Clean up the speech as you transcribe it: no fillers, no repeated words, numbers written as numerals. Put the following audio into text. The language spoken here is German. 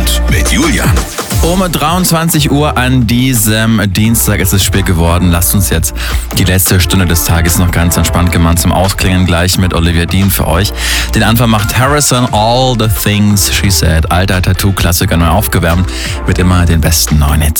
Abend mit Julian. Um 23 Uhr an diesem Dienstag ist es spät geworden. Lasst uns jetzt die letzte Stunde des Tages noch ganz entspannt gemacht zum Ausklingen gleich mit Olivia Dean für euch. Den Anfang macht Harrison, All the Things She Said. Alter Tattoo-Klassiker neu aufgewärmt mit immer den besten neuen Hits.